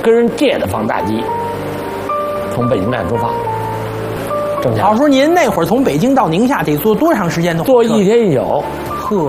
跟人借的放大机，从北京站出发。 老叔，您那会儿从北京到宁夏得坐多长时间的火车？ 坐1天1宿， 呵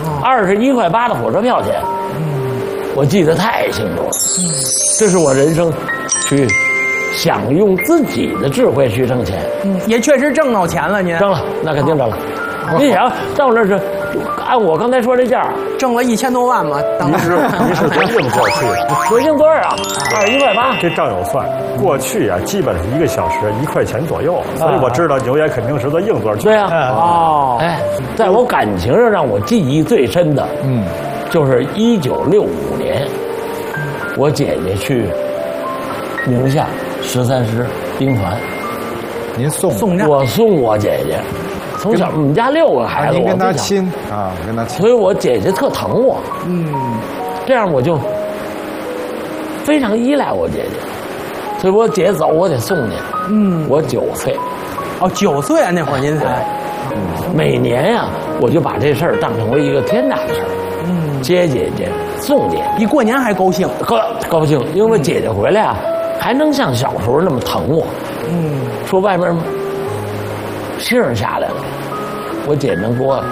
，21块8的火车票钱。我记得太清楚了。这是我人生去想用自己的智慧去挣钱。 也确实挣到钱了，您挣了，那肯定挣了。你想到我这是按我刚才说这价， 挣了1000多万嘛？当时您是多硬座去的？ 多硬座啊，21块8。 这账有算，过去啊，基本是1个小时1块钱左右，所以我知道纽约肯定是坐硬座去。 对呀，哎，在我感情上让我记忆最深的，就是1965年，我姐姐去宁夏13师兵团， 您送账， 我送我姐姐。从小我们家6个孩子， 您跟他亲啊，跟他亲， 所以我姐姐特疼我，这样我就非常依赖我姐姐，所以我姐走我得送去，我9岁， 哦，9岁啊，那会儿您才， 每年呀，我就把这事儿当成为一个天大的事儿，接姐姐送姐姐， 比过年还高兴， 高兴，因为我姐姐回来啊，还能像小时候那么疼我，说外面星儿下来了，我姐能给我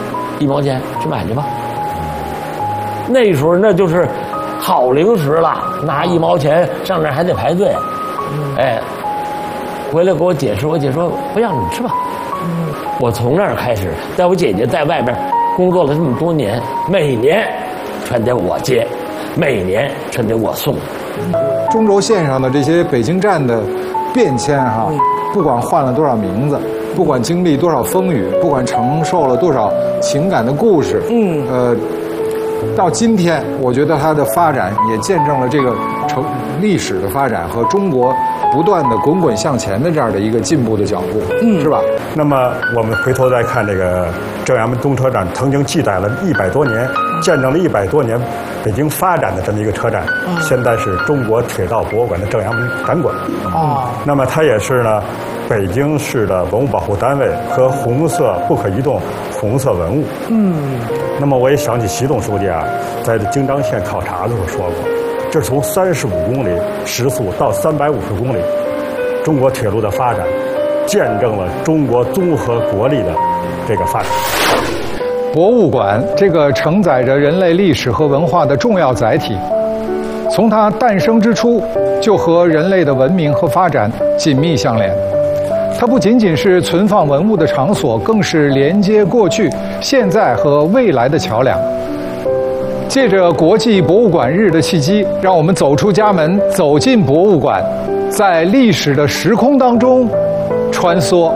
1毛钱去买去吧。那时候那就是好零食了，拿1毛钱上那儿还得排队，哎，回来给我解释，我姐说不要你吃吧。我从那儿开始，在我姐姐在外边工作了这么多年，每年全得我接，每年全得我送。 中轴线上的这些北京站的变迁哈，不管换了多少名字，不管经历多少风雨，不管承受了多少情感的故事，到今天，我觉得它的发展也见证了这个历史的发展和中国不断的滚滚向前的这样的一个进步的脚步，是吧？ 那么我们回头再看这个正阳门东车站，曾经记载了100多年，见证了100多年北京发展的这么一个车站，现在是中国铁道博物馆的正阳门展馆。那么它也是呢，北京市的文物保护单位和红色不可移动红色文物。那么我也想起习总书记啊，在京张线考察的时候说过，这是从35公里时速到350公里，中国铁路的发展，见证了中国综合国力的这个发展。 博物馆这个承载着人类历史和文化的重要载体，从它诞生之初就和人类的文明和发展紧密相连。它不仅仅是存放文物的场所，更是连接过去、现在和未来的桥梁。借着国际博物馆日的契机，让我们走出家门，走进博物馆，在历史的时空当中穿梭。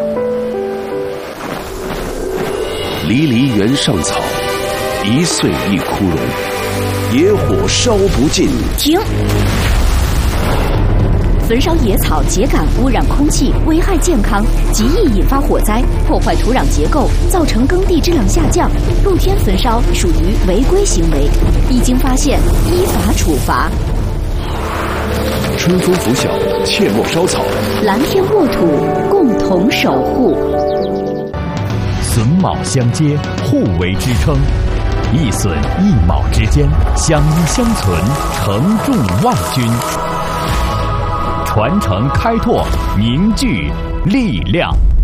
离离原上草，一岁一枯荣。野火烧不尽。 停！焚烧野草秸秆污染空气，危害健康，极易引发火灾，破坏土壤结构，造成耕地质量下降。露天焚烧属于违规行为，一经发现依法处罚。 春风拂晓，切莫烧草。 蓝天沃土，共同守护。 榫卯相接，互为支撑。一榫一卯之间，相依相存，承重万钧。传承开拓，凝聚力量。